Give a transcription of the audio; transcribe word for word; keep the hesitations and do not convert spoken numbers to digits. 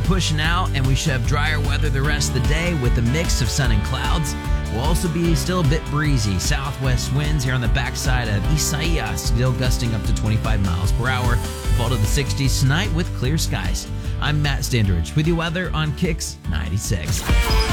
pushing out, and we should have drier weather the rest of the day with a mix of sun and clouds. We'll also be still a bit breezy. Southwest winds here on the backside of Isaiah, still gusting up to twenty-five miles per hour. Fall to the sixties tonight with clear skies. I'm Matt Standridge with your weather on Kicks ninety-six.